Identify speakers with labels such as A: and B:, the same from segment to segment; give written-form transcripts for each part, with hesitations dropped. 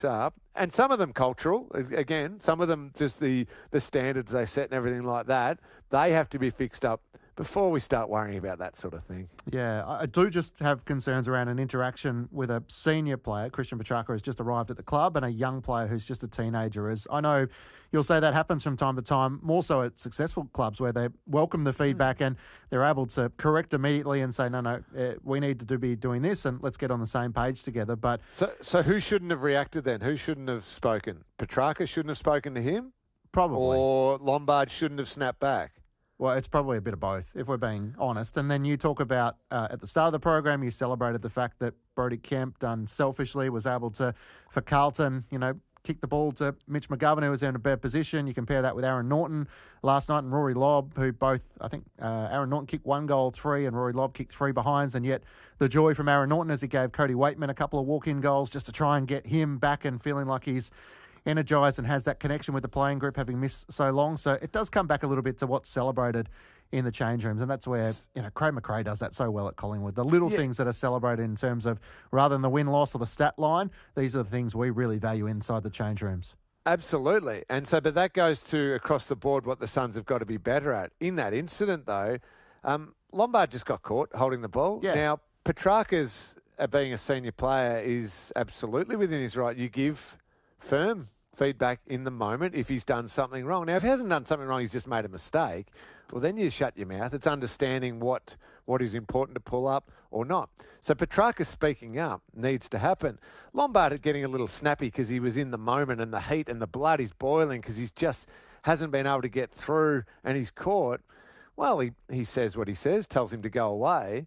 A: up, and some of them cultural. Again, some of them just the standards they set and everything like that. They have to be fixed up before we start worrying about that sort of thing.
B: Yeah, I do just have concerns around an interaction with a senior player. Christian Petrarca has just arrived at the club, and a young player who's just a teenager. As I know you'll say that happens from time to time, more so at successful clubs where they welcome the feedback and they're able to correct immediately and say, no, we need to be doing this and let's get on the same page together. But
A: So who shouldn't have reacted then? Who shouldn't have spoken? Petrarca shouldn't have spoken to him?
B: probably.
A: Or Lombard shouldn't have snapped back?
B: Well, it's probably a bit of both, if we're being honest. And then you talk about, at the start of the program, you celebrated the fact that Brodie Kemp, done selfishly, was able to, for Carlton, kick the ball to Mitch McGovern, who was in a better position. You compare that with Aaron Norton last night and Rory Lobb, who both, I think, Aaron Norton kicked 1 goal, 3, and Rory Lobb kicked 3 behinds. And yet the joy from Aaron Norton as he gave Cody Waitman a couple of walk-in goals just to try and get him back and feeling like he's energised and has that connection with the playing group, having missed so long. So it does come back a little bit to what's celebrated in the change rooms, and that's where Craig McRae does that so well at Collingwood. The little things that are celebrated in terms of, rather than the win-loss or the stat line, these are the things we really value inside the change rooms.
A: Absolutely. And so, but that goes to across the board what the Suns have got to be better at. In that incident, though, Lombard just got caught holding the ball.
B: Yeah.
A: Now, Petrarca's, being a senior player, is absolutely within his right. You give firm feedback in the moment if he's done something wrong. Now, if he hasn't done something wrong, he's just made a mistake, well, then you shut your mouth. It's understanding what is important to pull up or not. So Petrarca speaking up needs to happen. Lombard getting a little snappy because he was in the moment and the heat and the blood is boiling because he's just hasn't been able to get through and he's caught. Well, he says what he says, tells him to go away.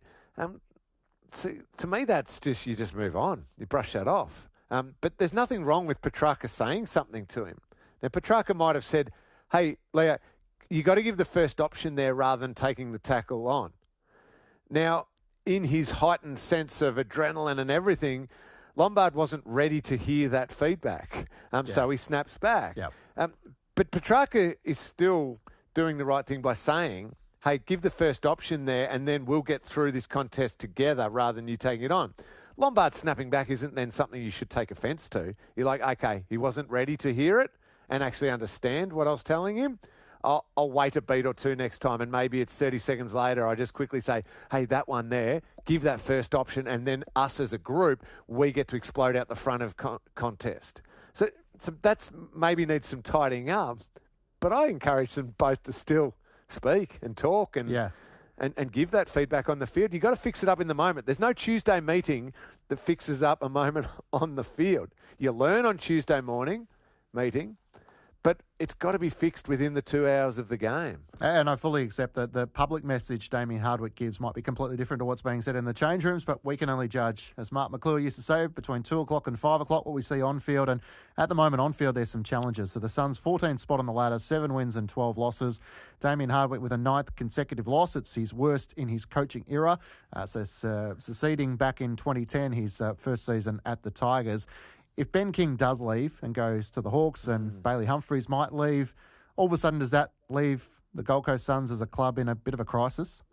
A: To me, that's just, you just move on. You brush that off. But there's nothing wrong with Petrarca saying something to him. Now, Petrarca might have said, hey, Leo, you got to give the first option there rather than taking the tackle on. Now, in his heightened sense of adrenaline and everything, Lombard wasn't ready to hear that feedback. So he snaps back.
B: Yep.
A: But Petrarca is still doing the right thing by saying, hey, give the first option there and then we'll get through this contest together rather than you taking it on. Lombard snapping back isn't then something you should take offence to. You're like, okay, he wasn't ready to hear it and actually understand what I was telling him. I'll wait a beat or two next time and maybe it's 30 seconds later. I just quickly say, hey, that one there, give that first option and then us as a group, we get to explode out the front of contest. So that's maybe needs some tidying up, but I encourage them both to still speak and talk and give that feedback on the field. You've got to fix it up in the moment. There's no Tuesday meeting that fixes up a moment on the field. You learn on Tuesday morning meeting, but it's got to be fixed within the 2 hours of the game.
B: And I fully accept that the public message Damien Hardwick gives might be completely different to what's being said in the change rooms, but we can only judge, as Mark McClure used to say, between 2 o'clock and 5 o'clock, what we see on field. And at the moment on field, there's some challenges. So the Suns, 14th spot on the ladder, 7 wins and 12 losses. Damien Hardwick with a 9th consecutive loss. It's his worst in his coaching era. Succeeding back in 2010, his first season at the Tigers. If Ben King does leave and goes to the Hawks and Bailey Humphries might leave, all of a sudden does that leave the Gold Coast Suns as a club in a bit of a crisis?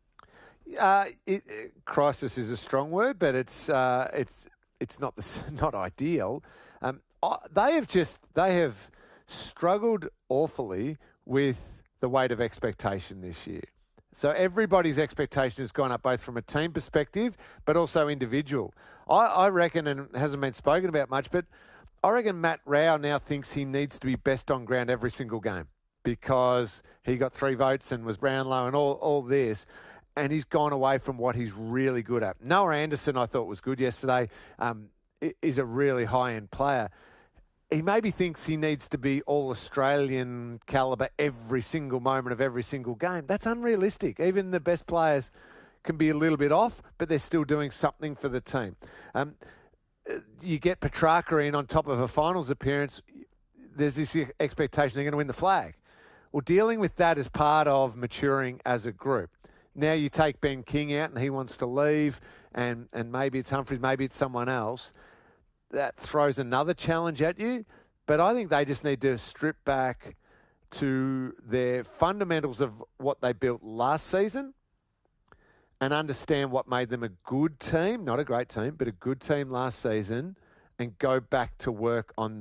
A: Crisis is a strong word, but it's not ideal. They have struggled awfully with the weight of expectation this year. So everybody's expectation has gone up both from a team perspective but also individual. I reckon, and it hasn't been spoken about much, but I reckon Matt Rao now thinks he needs to be best on ground every single game because he got 3 votes and was Brownlow and all this, and he's gone away from what he's really good at. Noah Anderson, I thought, was good yesterday, is a really high-end player. He maybe thinks he needs to be all-Australian calibre every single moment of every single game. That's unrealistic. Even the best players can be a little bit off, but they're still doing something for the team. You get Petrarca in on top of a finals appearance, there's this expectation they're going to win the flag. Well, dealing with that is part of maturing as a group. Now you take Ben King out and he wants to leave, and maybe it's Humphries, maybe it's someone else. That throws another challenge at you. But I think they just need to strip back to their fundamentals of what they built last season and understand what made them a good team, not a great team, but a good team last season, and go back to work on